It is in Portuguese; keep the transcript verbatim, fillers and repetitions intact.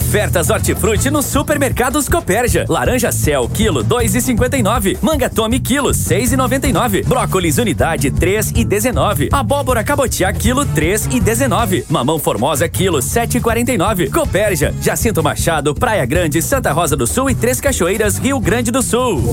Ofertas Hortifruti no Supermercados Copérgia. Laranja Cell, quilo, dois e cinquenta e nove. Manga Tome, quilo, seis e noventa e nove. Brócolis Unidade, três e dezenove. Abóbora Cabotiá, quilo, três e dezenove. Mamão Formosa, quilo, sete e quarenta e nove. Copérgia, Jacinto Machado, Praia Grande, Santa Rosa do Sul e Três Cachoeiras, Rio Grande do Sul.